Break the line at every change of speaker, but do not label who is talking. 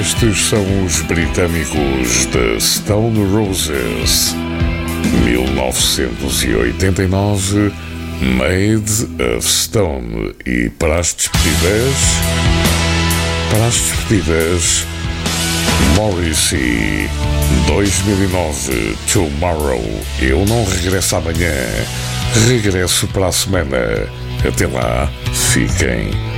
Estes são os britânicos de Stone Roses, 1989, Made of Stone. E para as despedidas, Morrissey, 2009, Tomorrow. Eu não regresso amanhã, regresso para a semana. Até lá, fiquem